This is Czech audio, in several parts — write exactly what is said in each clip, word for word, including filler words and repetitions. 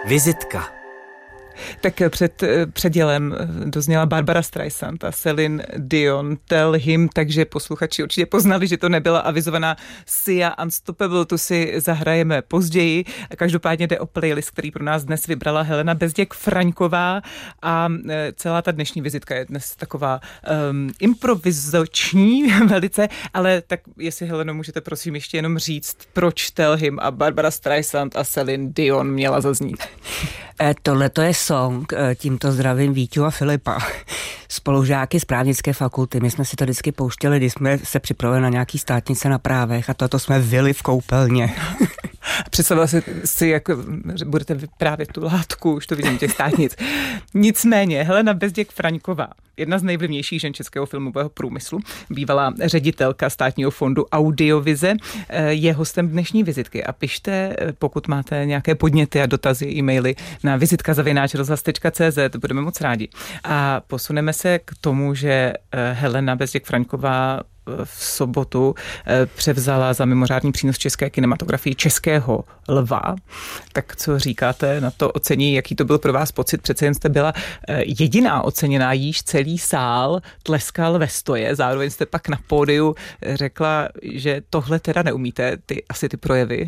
Vizitka. Tak před předělem dozněla Barbara Streisand a Celine Dion Tell Him, takže posluchači určitě poznali, že to nebyla avizovaná Sia Unstoppable, tu si zahrajeme později. Každopádně jde o playlist, který pro nás dnes vybrala Helena Bezděk-Fraňková a celá ta dnešní vizitka je dnes taková um, improvizační velice, ale tak jestli Heleno můžete prosím ještě jenom říct, proč Tell Him a Barbara Streisand a Celine Dion měla zaznít. E, Tohle to je song, e, tímto zdravím Víťu a Filipa, spolužáky z právnické fakulty. My jsme si to vždycky pouštěli, když jsme se připravili na nějaký státnice na právech a toto jsme vyli v koupelně. Představila si, si, jak budete vyprávět tu látku, už to vidím těch státnic. Nicméně, Helena Bezděk-Fraňková, jedna z nejvlivnějších žen českého filmového průmyslu, bývalá ředitelka státního fondu Audiovize, je hostem dnešní vizitky. A pište, pokud máte nějaké podněty a dotazy, e-maily na vizitka zavináč rozhlas tečka cé zet, budeme moc rádi. A posuneme se k tomu, že Helena Bezděk-Fraňková v sobotu převzala za mimořádný přínos české kinematografii Českého lva. Tak co říkáte na to ocení, jaký to byl pro vás pocit? Přece jen jste byla jediná oceněná, jíž celý sál tleskal ve stoje, zároveň jste pak na pódiu řekla, že tohle teda neumíte, ty, asi ty projevy.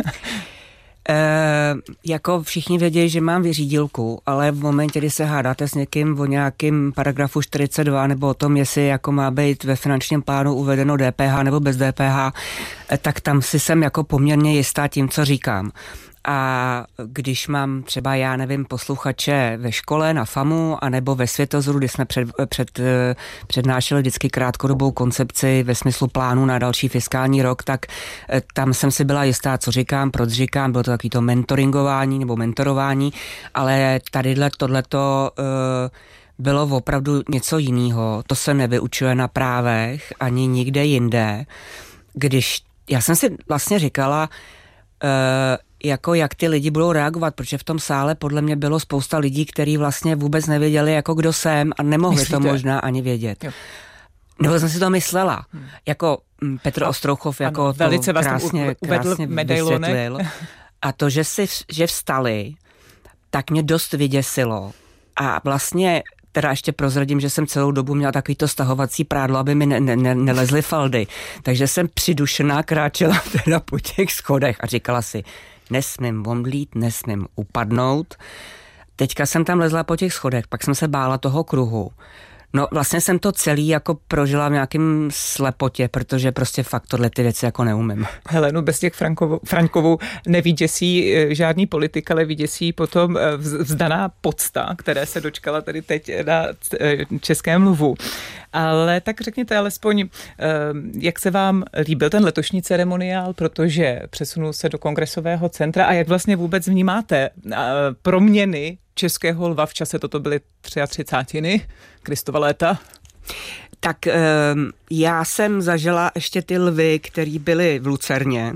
E, jako všichni vědějí, že mám vyřídilku, ale v momentě, kdy se hádáte s někým o nějakým paragrafu čtyřicet dva nebo o tom, jestli jako má být ve finančním plánu uvedeno D P H nebo bez D P H, tak tam si jsem jako poměrně jistá tím, co říkám. A když mám třeba, já nevím, posluchače ve škole, na FAMu, anebo ve Světozoru, kdy jsme před, před, přednášeli vždycky krátkodobou koncepci ve smyslu plánu na další fiskální rok, tak tam jsem si byla jistá, co říkám, proč říkám, bylo to takový to mentoringování nebo mentorování, ale tadyhle tohleto uh, bylo opravdu něco jiného. To se nevyučuje na právech ani nikde jinde. Když já jsem si vlastně říkala, uh, jako jak ty lidi budou reagovat, protože v tom sále podle mě bylo spousta lidí, kteří vlastně vůbec nevěděli, jako kdo jsem a nemohli Myslíte? to možná ani vědět. Jo. Nebo jsem si to myslela. Hmm. Jako Petr Ostrouchov jako ano, velice to krásně, krásně vysvětlil. A to, že, si, že vstali, tak mě dost vyděsilo. A vlastně teda ještě prozradím, že jsem celou dobu měla takový to stahovací prádlo, aby mi ne, ne, ne, nelezly faldy. Takže jsem přidušená kráčela teda po těch schodech a říkala si, nesmím omdlít, nesmím upadnout. Teďka jsem tam lezla po těch schodech, pak jsem se bála toho kruhu. No vlastně jsem to celý jako prožila v nějakém slepotě, protože prostě fakt tohle ty věci jako neumím. Helenu Bezděk-Fraňkovou nevyděsí žádný politik, ale vyděsí potom vzdaná pocta, které se dočkala tady teď na Českém lvu. Ale tak řekněte alespoň, jak se vám líbil ten letošní ceremoniál, protože přesunul se do Kongresového centra a jak vlastně vůbec vnímáte proměny Českého lva v čase, toto byly třicátiny Kristova léta? Tak já jsem zažila ještě ty lvy, které byly v Lucerně,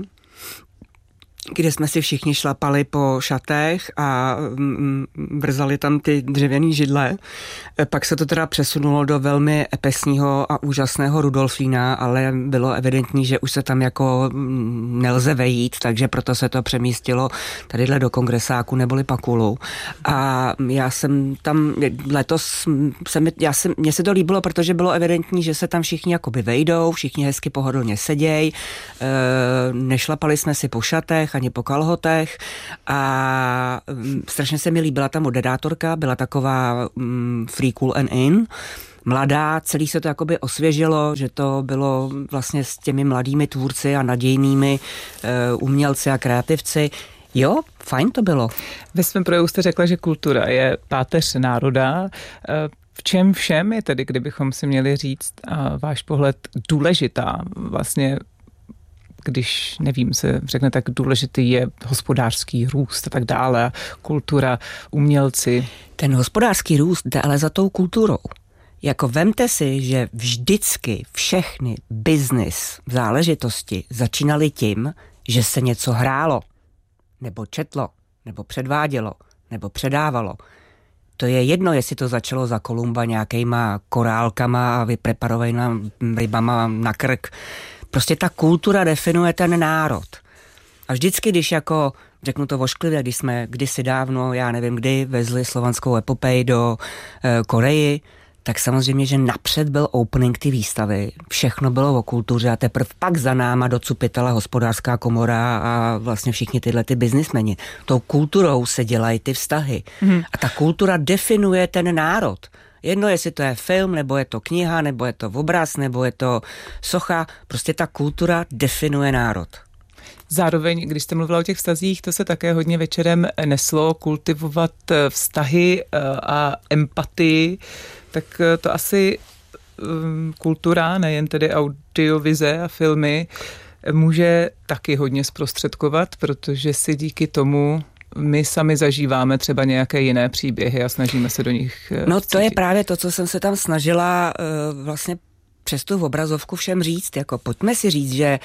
kde jsme si všichni šlapali po šatech a vrzali tam ty dřevěný židle. Pak se to teda přesunulo do velmi epesního a úžasného Rudolfína, ale bylo evidentní, že už se tam jako nelze vejít, takže proto se to přemístilo tadyhle do Kongresáku neboli Pakulu. A já jsem tam letos, se mi, já jsem, mně se to líbilo, protože bylo evidentní, že se tam všichni jakoby vejdou, všichni hezky pohodlně seděj, nešlapali jsme si po šatech, ani po kalhotech a strašně se mi líbila ta moderátorka, byla taková um, free, cool and in, mladá, celý se to jakoby osvěžilo, že to bylo vlastně s těmi mladými tvůrci a nadějnými uh, umělci a kreativci. Jo, fajn to bylo. Ve svém projevu jste řekla, že kultura je páteř národa. V čem všem je tedy, kdybychom si měli říct, a váš pohled důležitá vlastně, když, nevím, se řekne, tak důležitý je hospodářský růst a tak dále, kultura, umělci. Ten hospodářský růst jde ale za tou kulturou. Jako vemte si, že vždycky všechny business záležitosti začínaly tím, že se něco hrálo, nebo četlo, nebo předvádělo, nebo předávalo. To je jedno, jestli to začalo za Kolumba nějakýma korálkama a vypreparovanýma rybama na krk. Prostě ta kultura definuje ten národ. A vždycky, když jako řeknu to vošklivě, když jsme kdysi dávno, já nevím kdy, vezli Slovanskou epopej do e, Koreji, tak samozřejmě, že napřed byl opening ty výstavy, všechno bylo o kultuře a teprve pak za náma docupitala hospodářská komora a vlastně všichni tyhle ty biznismeni. Tou kulturou se dělají ty vztahy. Hmm. A ta kultura definuje ten národ. Jedno, jestli to je film, nebo je to kniha, nebo je to obraz, nebo je to socha, prostě ta kultura definuje národ. Zároveň, když jste mluvila o těch vztazích, to se také hodně večerem neslo, kultivovat vztahy a empatii, tak to asi kultura, nejen tedy audiovize a filmy, může taky hodně zprostředkovat, protože si díky tomu my sami zažíváme třeba nějaké jiné příběhy a snažíme se do nich No to je právě to, co jsem se tam snažila uh, vlastně přes tu obrazovku všem říct, jako pojďme si říct, že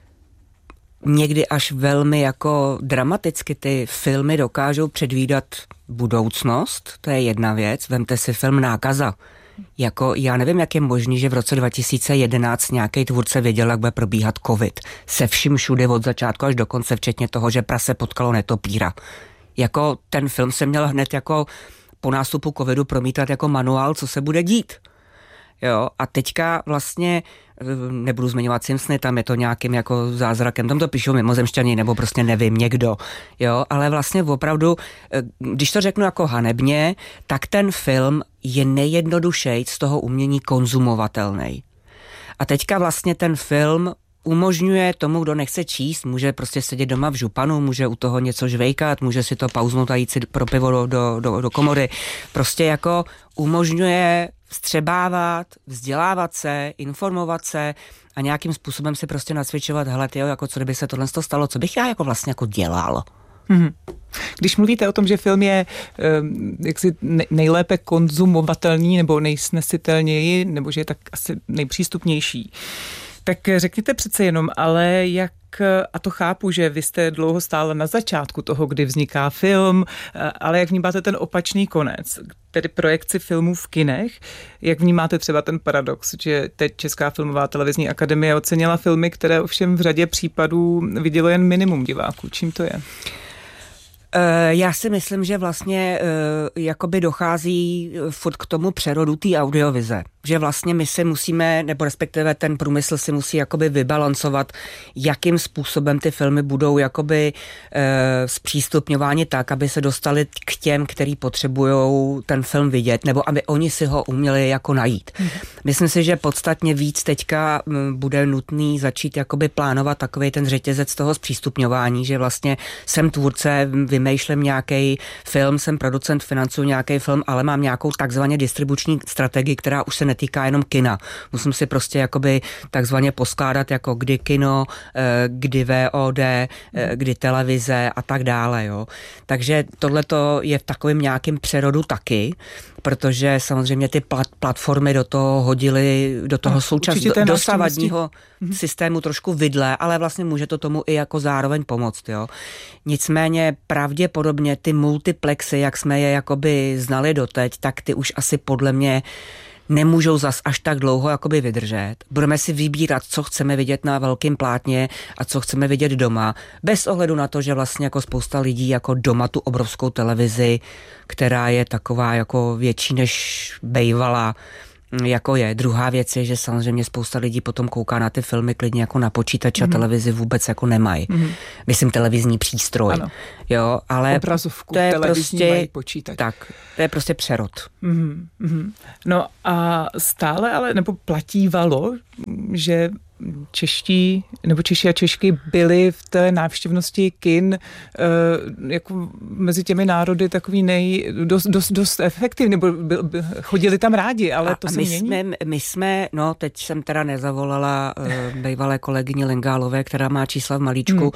někdy až velmi jako dramaticky ty filmy dokážou předvídat budoucnost, to je jedna věc, vemte si film Nákaza. Jako, já nevím, jak je možný, že v roce dva tisíce jedenáct nějaký tvůrce věděl, jak bude probíhat covid. Se vším všude od začátku až do konce, včetně toho, že prase potkalo netopíra. Jako ten film se měl hned jako po nástupu covidu promítat jako manuál, co se bude dít. Jo, a teďka vlastně, nebudu zmiňovat Simpsony, tam je to nějakým jako zázrakem, tam to píšou mimozemšťani, nebo prostě nevím, někdo, jo, ale vlastně opravdu, když to řeknu jako hanebně, tak ten film je nejjednodušeji z toho umění konzumovatelný. A teďka vlastně ten film umožňuje tomu, kdo nechce číst, může prostě sedět doma v županu, může u toho něco žvejkat, může si to pauznout a jít si pro pivo do, do, do, do komory. Prostě jako umožňuje vstřebávat, vzdělávat se, informovat se a nějakým způsobem si prostě nacvičovat, hele tyjo, jako co kdyby se tohle stalo, co bych já jako vlastně jako dělal. Hmm. Když mluvíte o tom, že film je jaksi nejlépe konzumovatelný nebo nejsnesitelněji, nebo že je tak asi nejpřístupnější, tak řekněte přece jenom, ale jak, a to chápu, že vy jste dlouho stále na začátku toho, kdy vzniká film, ale jak vnímáte ten opačný konec, tedy projekci filmů v kinech, jak vnímáte třeba ten paradox, že teď Česká filmová televizní akademie ocenila filmy, které ovšem v řadě případů vidělo jen minimum diváků. Čím to je? Já si myslím, že vlastně jakoby dochází furt k tomu přerodu té audiovize. Že vlastně my si musíme, nebo respektive ten průmysl si musí jakoby vybalancovat, jakým způsobem ty filmy budou jakoby e, zpřístupňováni tak, aby se dostali k těm, který potřebujou ten film vidět, nebo aby oni si ho uměli jako najít. Hmm. Myslím si, že podstatně víc teďka bude nutný začít jakoby plánovat takovej ten řetězec toho zpřístupňování, že vlastně jsem tvůrce, vymýšlím nějaký film, jsem producent, financuju nějaký film, ale mám nějakou takzvaně distribuční strategii, která už se netýká jenom kina. Musím si prostě jakoby takzvaně poskládat jako kdy kino, kdy V O D, kdy televize a tak dále, jo. Takže tohleto je v takovém nějakém přerodu taky, protože samozřejmě ty plat, platformy do toho hodily, do toho no, současného dosavadního systému trošku vidle, ale vlastně může to tomu i jako zároveň pomoct, jo. Nicméně pravděpodobně ty multiplexy, jak jsme je jakoby znali doteď, tak ty už asi podle mě nemůžou zas až tak dlouho jakoby vydržet. Budeme si vybírat, co chceme vidět na velkém plátně a co chceme vidět doma, bez ohledu na to, že vlastně jako spousta lidí jako doma tu obrovskou televizi, která je taková jako větší než bejvala, jako je. Druhá věc je, že samozřejmě spousta lidí potom kouká na ty filmy klidně jako na počítač a mm. televizi vůbec jako nemají. Mm. Myslím televizní přístroj. Ano. Jo, ale obrazovku, to je televizní prostě, mají počítač. Tak, to je prostě přerod. Mm. Mm. No a stále ale, nebo platívalo, že čeští, nebo Češi a Češky byli v té návštěvnosti kin uh, jako mezi těmi národy takový nej, dost, dost, dost efektivní, nebo byl, byl, chodili tam rádi, ale a, to a se my mění. Jsme, my jsme, no teď jsem teda nezavolala uh, bývalé kolegyni Lengálové, která má čísla v malíčku, hmm. uh,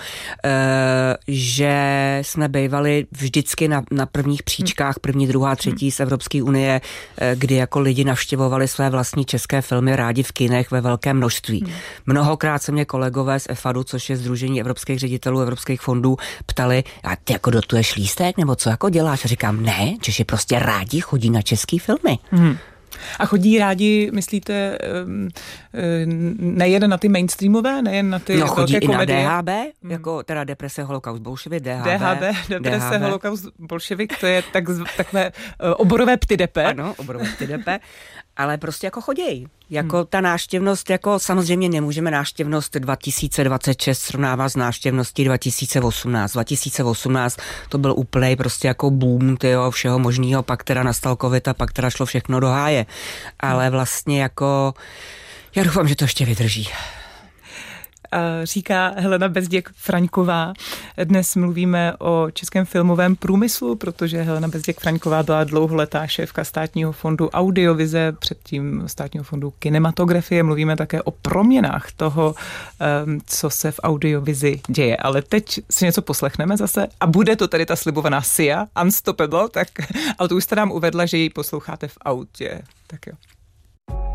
že jsme bývali vždycky na, na prvních příčkách, první, druhá, třetí z Evropské unie, uh, kdy jako lidi navštěvovali své vlastní české filmy rádi v kinech ve velkém množství. Hmm. Mnohokrát se mě kolegové z E F A D u, což je Sdružení evropských ředitelů evropských fondů, ptali, a ty jako dotuješ lístek, nebo co jako děláš? A říkám, ne, Češi prostě rádi chodí na český filmy. Hmm. A chodí rádi, myslíte, nejen na ty mainstreamové, nejen na ty no, chodí i komedie? Na D H B, hmm. jako teda deprese, holokaust, bolševik, D H B. D H B, deprese, D H B. Holokaust, bolševik, to je tak, takové oborové ptydepe. Ano, oborové ptydepe, ale prostě jako choděj. Jako hmm. ta návštěvnost, jako samozřejmě nemůžeme návštěvnost dva tisíce dvacet šest srovnávat s návštěvností dva tisíce osmnáct. dva tisíce osmnáct to byl úplnej prostě jako boom, tyjo, všeho možného, pak teda nastal covid a pak teda šlo všechno do háje. Ale vlastně jako, já doufám, že to ještě vydrží. Říká Helena Bezděk-Fraňková. Dnes mluvíme o českém filmovém průmyslu, protože Helena Bezděk-Fraňková byla dlouholetá šéfka Státního fondu Audiovize, předtím Státního fondu kinematografie. Mluvíme také o proměnách toho, co se v audiovizi děje. Ale teď si něco poslechneme zase a bude to tady ta slibovaná Sia, Unstoppable, tak, ale to už jste nám uvedla, že ji posloucháte v autě. Tak jo.